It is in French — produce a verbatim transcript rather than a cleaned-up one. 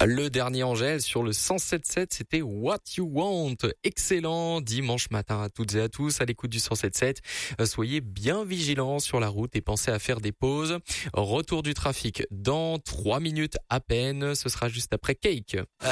Le dernier Angèle sur le cent sept sept, c'était What You Want. Excellent dimanche matin à toutes et à tous à l'écoute du cent sept sept. Soyez bien vigilants sur la route et pensez à faire des pauses. Retour du trafic dans trois minutes à peine. Ce sera juste après Cake.